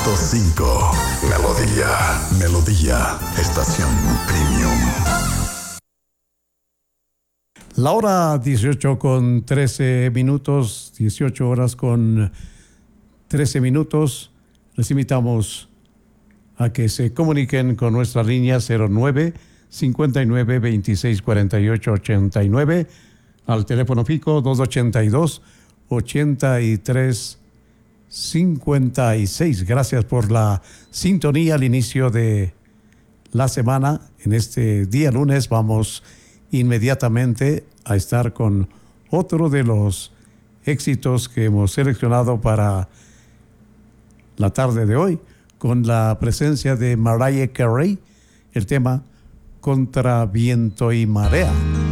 100.5. Melodía, estación premium. La hora 18 con 13 minutos, 18 horas con 13 minutos. Les invitamos a que se comuniquen con nuestra línea 09 59 26 48 89, al teléfono fijo 282 83 56. Gracias por la sintonía al inicio de la semana. En este día lunes vamos inmediatamente a estar con otro de los éxitos que hemos seleccionado para la tarde de hoy, con la presencia de Mariah Carey, el tema Contra Viento y Marea.